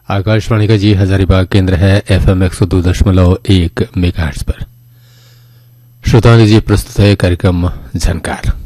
आकाशवाणी का जी हजारीबाग केंद्र है FM 102.1 मेगाहर्ट्ज पर। श्रोताओं जी प्रस्तुत है कार्यक्रम झनकार।